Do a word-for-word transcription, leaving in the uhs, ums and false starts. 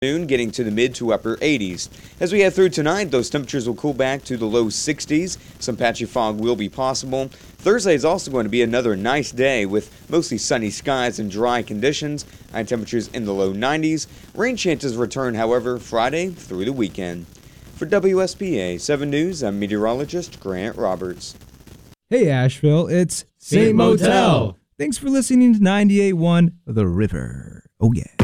Noon, getting to the mid to upper eighties. As we head through tonight, those temperatures will cool back to the low sixties. Some patchy fog will be possible. Thursday is also going to be another nice day with mostly sunny skies and dry conditions. High temperatures in the low nineties. Rain chances return, however, Friday through the weekend. For W S P A seven News, I'm meteorologist Grant Roberts. Hey Asheville, it's Saint Motel. Thanks for listening to ninety-eight point one The River. Oh yeah.